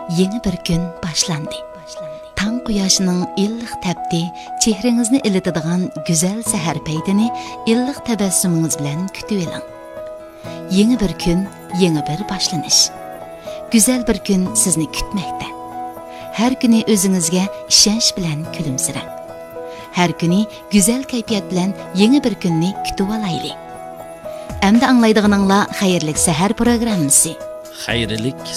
Yeni bir gün başlandı. Tang quyoshning illiq tapdi chehringizni ilitadigan go'zal sahar paytini illiq tabassumingiz bilan kutib oling. Yeni bir kun, yeni bir boshlanish. Güzel bir kun sizni kutmoqda. Har kuni o'zingizga ishonch bilan kulimsirang. Har kuni güzel kayfiyat bilan yeni bir kunni kutib olaylik. Endi anglaydiganinglar xayrlik sahar programmasi. Xayrlik